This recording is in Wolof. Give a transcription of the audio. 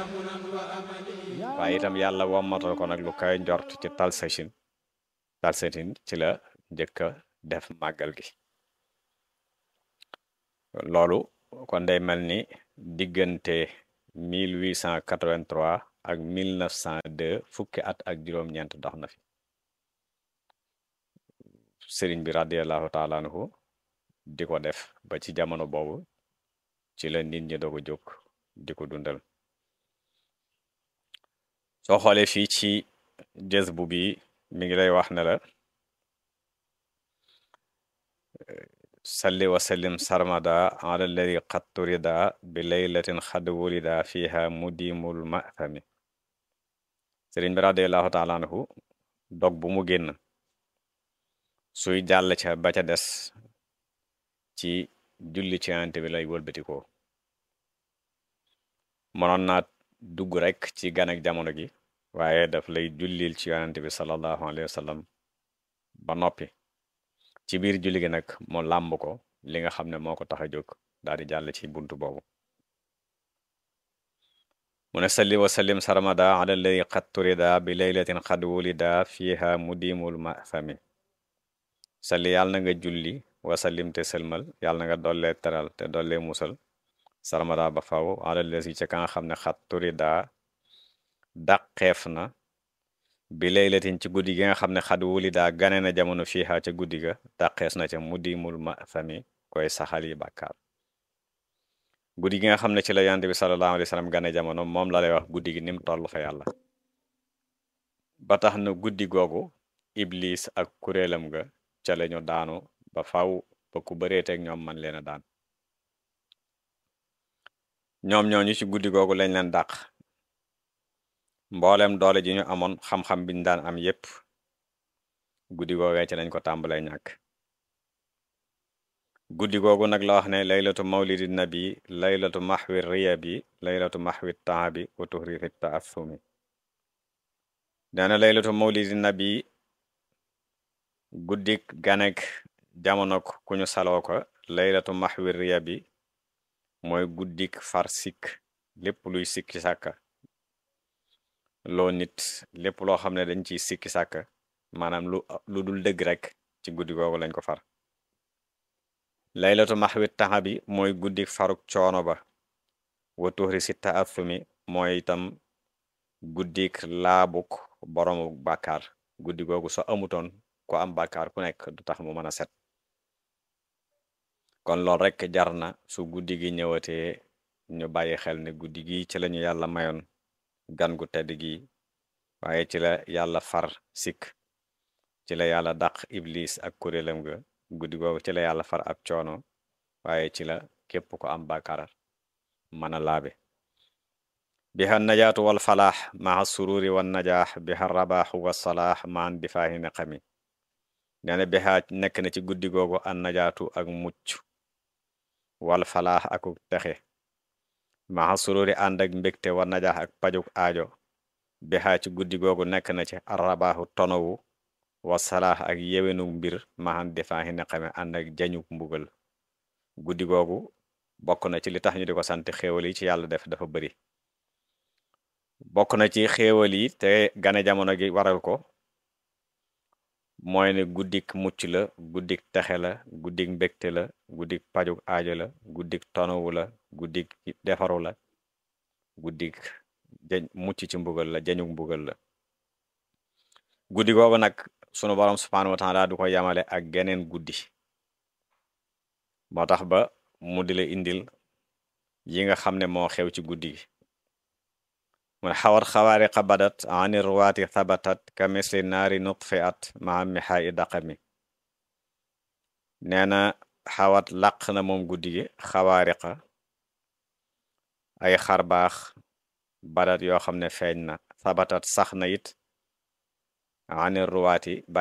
waaye itam yàlla wommatal ko nag lu kawe njort ci talsasin ci la njëkk a def màggal gi loolu kon day mel ni diggante 1883 ak 1902 fukki at ak juróom-ñeent dox na fi sëriñ bi radiallahu taala anhu di ko def ba ci jamono boobu ci la nit ñi doog a jóg di ko dundal soo xoolee fii ci jës bu bi mi ngi lay wax ne la salli wa sallim sarmada ala alladi qad turida bi laylatin xad wulida fiha mudimul ma'thami sëriñ bi radiallahu taala anhu dog bu mu génn suy jàll ca ba ca des ci julli ci yonent bi lay wëlbatikoo mënoon naa dugg rek ci gan ak jamono gi waaye daf lay jullil ci yonent bi sallallahu alayhi wa sallam ba noppi ci biir julli gi nag mu làmb ko li nga xam ne moo ko tax a jóg daal di jàll ci buntu boobu mu ne salli wa sallim sarmada ala alladi qad turida bi laylatin qad wulida fiha mudimul ma'thami salli yàlla na nga julli wa sallim te sëlmal yàlla na nga dollee teral te dollee musal sarmada ba faw ala alladi ca ka nga xam ne qad turida dàqeef na bi laylatin ci guddi gi nga xam ne xad wulida gane na jamono fiiha ca guddi ga dàqees na ca mudimul ma'thami koy saxal yi bàkkaar guddi gi nga xam ne ci la yonent bi sallallahu alayhi wa sallam gane jamono moom la lay wax guddi gi nim toll fa yàlla ba tax na guddi googu iblis ak kuréelam ga ca lañu daanu ba faw ba ku bëreeteeg ñoom man leen a daan ñoom ñooñu ci guddi googu lañ leen dàq mboolem doole ji ñu amoon xam-xam biñ daan am yépp guddi googee ci lañ ko tàmbalee ñàkk guddi googu nag la wax ne laylatu mawlidi nabi laylatu maxwi riyabi laylatu maxwi taabi wa tuhrifi taassumi nee na laylatu mawlidi nabi guddik ganek jamonok ku ñu saloo ko laylatu maxwi riyabi mooy guddik far sikk lépp luy sikki sàkka loo nit lépp loo xam ne dañ ciy sikki sàkka maanaam lu dul dëgg rek ci guddi googu lañ ko far laylatu maxwi taxa bi mooy guddik faruk coono ba wa tuxri si taassumi mooy itam guddik laabuk boroomu bàkkaar guddi googu so amutoon ko am bàkkaar ku nekk du tax mu mën a set kon loolu rek jar na su guddi gi ñëwatee ñu bàyyi xel ne guddi gi ci lañu yàlla mayoon gan gu tedd gi waaye ci la yàlla far sikk ci la yàlla dàq iblis ak kuréelam ga guddi googu ci la yàlla far ab coono waaye ci la képp ko am bàkkaar mën a laabe biha najaatu wal falaax maa sururi wan najaax biha rabaaxu wa salaax maan difaahi naqami nee na biha nekk na ci guddi googu an najaatu ak mucc wal falaax aku texe maa sururi ànd ak mbégte wa najaax ak pajuk aajo biha ci guddi googu nekk na ci arrabaaxu tonowu wa salaax ak yewenu mbir maan difaahi naqami ànd ak jañuk mbugal guddi googu bokk na ci li tax ñu di ko sant xéewal yi ci yàlla def dafa bari bokk na ci xéewal yi te gane jamono gi waral ko mooy ne guddik mucc la guddik texe la guddik mbégte la guddik pajuk aajo la guddik tonowu la guddik defaru la guddik mucc ci mbugal la jañuk mbugal la guddi googu nag sunu borom subhanahu wa taala du ko yamale ak geneen guddi moo tax ba mu di la indil yi nga xam ne moo xew ci guddi gi mun xawat xawaariqa badat ani ruwaati thabatat ka misli naari nutfi at maa mixaayi daqami nee na xawat làq na moom guddi gi xawaariqa ay xarbaax badat yoo xam ne feeñ na thabatat sax na it ani ruwaati